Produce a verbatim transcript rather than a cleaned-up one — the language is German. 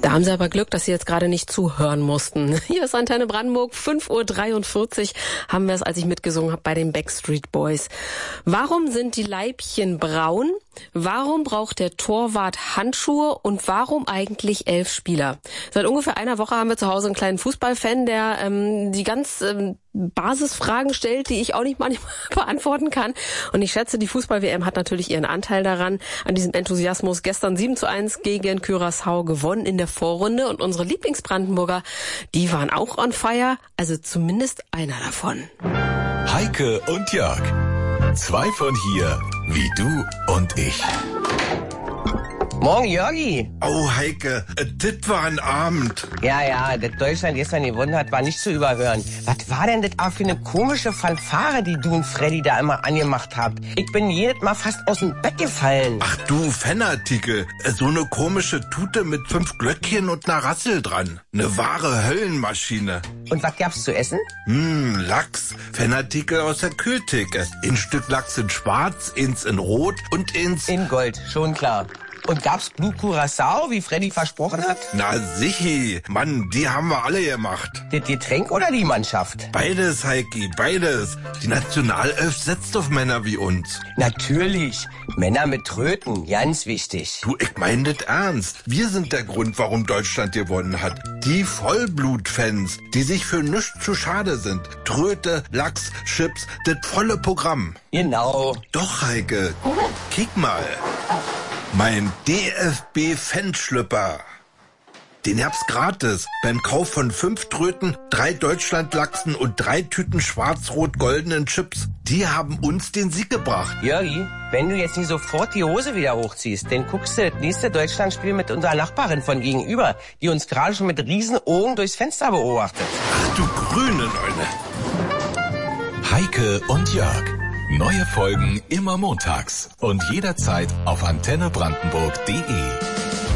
Da haben Sie aber Glück, dass Sie jetzt gerade nicht zuhören mussten. Hier ist Antenne Brandenburg, fünf Uhr dreiundvierzig haben wir es, als ich mitgesungen habe bei den Backstreet Boys. Warum sind die Leibchen braun? Warum braucht der Torwart Handschuhe? Und warum eigentlich elf Spieler? Seit ungefähr einer Woche haben wir zu Hause einen kleinen Fußballfan, der ähm, die ganz ähm, Basisfragen stellt, die ich auch nicht manchmal beantworten kann. Und ich schätze, die Fußball-W M hat natürlich ihren Anteil daran, an diesem Enthusiasmus. Gestern sieben zu eins gegen Curaçao gewonnen in der Vorrunde. Und unsere Lieblingsbrandenburger, die waren auch on fire. Also zumindest einer davon. Heike und Jörg. Zwei von hier, wie du und ich. Morgen, Jörgi. Oh, Heike, äh, das war ein Abend. Ja, ja, das Deutschland gestern gewonnen hat, war nicht zu überhören. Was war denn das auch für eine komische Fanfare, die du und Freddy da immer angemacht habt? Ich bin jedes Mal fast aus dem Bett gefallen. Ach du, Fanartikel. Äh, so eine komische Tute mit fünf Glöckchen und einer Rassel dran. Eine wahre Höllenmaschine. Und was gab's zu essen? Hm, Lachs. Fanartikel aus der Kühltheke. Ein Stück Lachs in schwarz, ins in rot und ins... In Gold, schon klar. Und gab's Blue Curaçao, wie Freddy versprochen hat? Na sichi, Mann, die haben wir alle gemacht. Das Getränk oder die Mannschaft? Beides, Heiki, beides. Die Nationalelf setzt auf Männer wie uns. Natürlich. Männer mit Tröten, ganz wichtig. Du, ich mein das ernst. Wir sind der Grund, warum Deutschland gewonnen hat. Die Vollblutfans, die sich für nichts zu schade sind. Tröte, Lachs, Chips, das volle Programm. Genau. Doch, Heike, kick mal. Mein D F B-Fanschlüpper. Den hab's gratis beim Kauf von fünf Tröten, drei Deutschlandlachsen und drei Tüten schwarz-rot-goldenen Chips. Die haben uns den Sieg gebracht. Jörgi, wenn du jetzt nicht sofort die Hose wieder hochziehst, dann guckst du das nächste Deutschlandspiel mit unserer Nachbarin von gegenüber, die uns gerade schon mit riesen Augen durchs Fenster beobachtet. Ach du grüne Neune. Heike und Jörg. Neue Folgen immer montags und jederzeit auf antenne brandenburg punkt de.